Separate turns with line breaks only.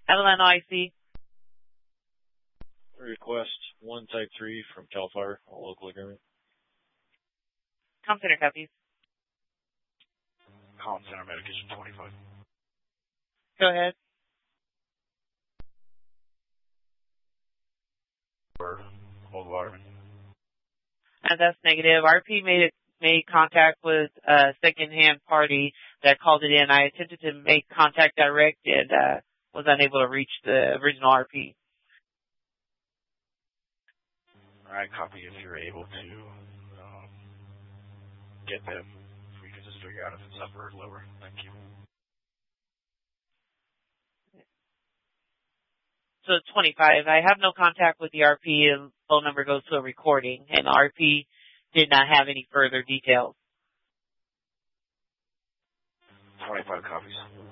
Atlanta IC.
Request 1 Type 3 from CAL FIRE, all local agreement.
Com Center copies.
Com Center Medication 25.
Go ahead.
Old Waterman.
That's negative. RP made contact with a second-hand party that called it in. I attempted to make contact direct and was unable to reach the original RP.
All right, copy if you're able to get them. If we can just figure out if it's upper or lower. Thank you.
So 25. I have no contact with the RP, and phone number goes to a recording, and the RP did not have any further details.
25 copies.